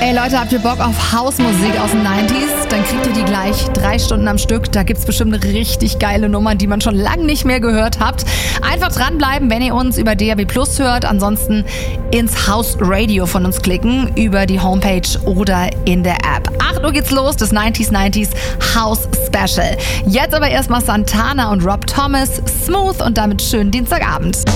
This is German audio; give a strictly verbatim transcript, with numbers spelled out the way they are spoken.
Ey Leute, habt ihr Bock auf Hausmusik aus den neunziger? Dann kriegt ihr die gleich drei Stunden am Stück. Da gibt's bestimmt richtig geile Nummern, die man schon lange nicht mehr gehört habt. Einfach dranbleiben, wenn ihr uns über D A B Plus hört. Ansonsten ins House Radio von uns klicken, über die Homepage oder in der App. acht Uhr geht's los, das neunziger neunziger House Special. Jetzt aber erstmal Santana und Rob Thomas, Smooth und damit schönen Dienstagabend.